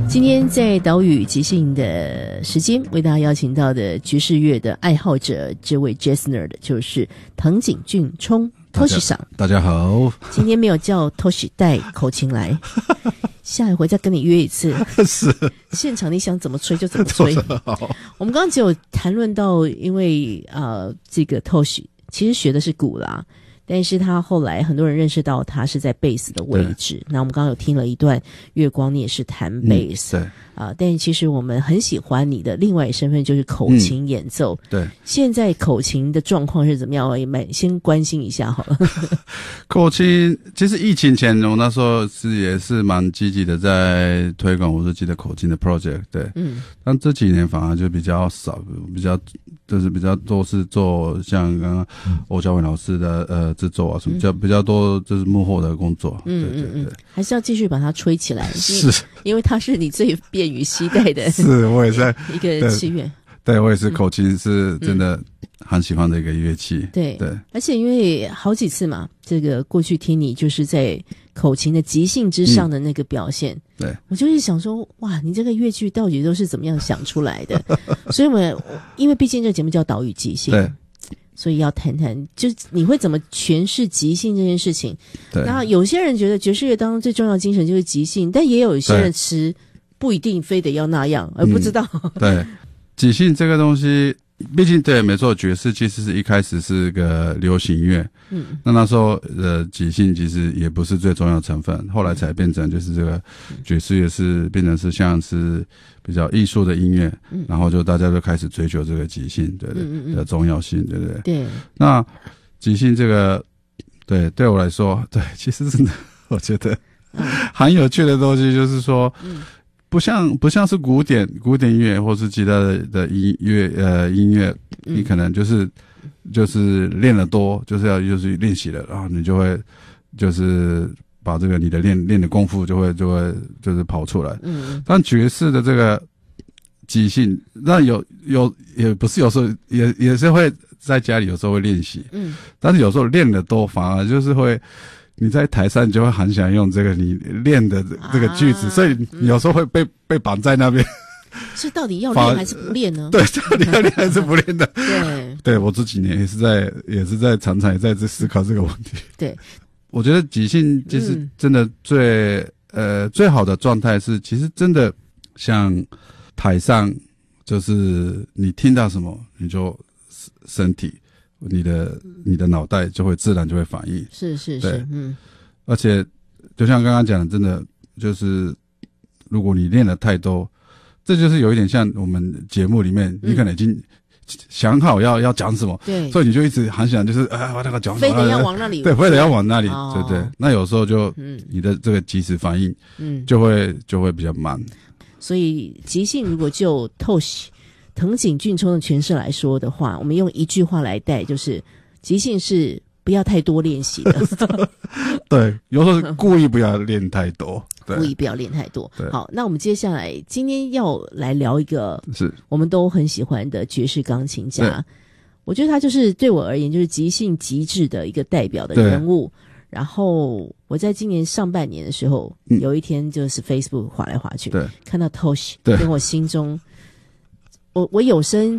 今天在岛屿即兴的时间，为大家邀请到的爵士乐的爱好者，这位 Jazzner 的就是藤井俊冲 Toshi 桑。 大家好， 今天没有叫 Toshi 带口琴来，下一回再跟你约一次。 是现场你想怎么吹就怎么吹。我们刚刚只有谈论到，因为这个 Toshi 其实学的是鼓啦。但是他后来很多人认识到他是在贝斯的位置。那我们刚刚有听了一段月光，你也是弹贝斯， 对但其实我们很喜欢你的另外一身份就是口琴演奏。 对， 现在口琴的状况是怎么样？先关心一下好了。 口琴其实疫情前，我那时候也是蛮积极的在推广50级的口琴的 project。对，但这几年反而就比较少，比较多是做像刚刚欧嘉文老师的制作啊什么，比较多就是幕后的工作。对， 还是要继续把它吹起来。 是， 因为它是你最便于携带的。 是，我也在一个器乐。 对，我也是口琴是真的很喜欢的一个乐器。 对，而且因为好几次嘛，这个过去听你就是在口琴的即兴之上的那个表现， 对， 我就是想说，哇，你这个乐句到底都是怎么样想出来的？所以因为毕竟这个节目叫岛屿即兴， 对， 所以要谈谈，就是你会怎么诠释即兴这件事情。 对， 然后有些人觉得爵士乐当中最重要的精神就是即兴，但也有一些人持不一定非得要那样，而不知道。 对，即兴这个东西，毕竟对，没错，爵士其实是一开始是个流行乐，那时候即兴其实也不是最重要的成分，后来才变成就是这个爵士乐是变成是像是比较艺术的音乐，然后就大家就开始追求这个即兴，对的重要性，对不对？ 对。那即兴这个，对我来说，对，其实真的我觉得很有趣的东西，就是说。不像是古典音乐或是其他的音乐，你可能就是练得多，就是练习了，然后你就会就是把这个你的练的功夫就会就是跑出来。但爵士的这个即兴，那也不是有时候也是会在家里有时候会练习，但是有时候练得多反而就是会。你在台上你就会很想用这个你练的这个句子，所以你有时候会被绑在那边。是到底要练还是不练呢？ 对，到底要练还是不练的？对，我这几年也是在常常也在思考这个问题。 对， 我觉得即兴就是真的最好的状态是，其实真的像台上，就是你听到什么，你就身体。你的脑袋就会自然就会反应， 是， 而且就像刚刚讲的，真的就是如果你练的太多，这就是有一点像我们节目里面，你可能已经想好要讲什么， 对， 所以你就一直很想就是我那个讲什么， 非得要往那里， 对，非得要往那里，对，那有时候就你的这个即时反应，就会比较慢， 所以即兴如果就Toshi藤井俊冲的诠释来说的话，我们用一句话来带，就是即兴是不要太多练习的。 对，有时候故意不要练太多， 故意不要练太多。好，那我们接下来今天要来聊一个是我们都很喜欢的爵士钢琴家，我觉得他就是对我而言就是即兴极致的一个代表的人物。然后我在今年上半年的时候，有一天就是 Facebook 滑来滑去，看到 Toshi，跟我心中。我有生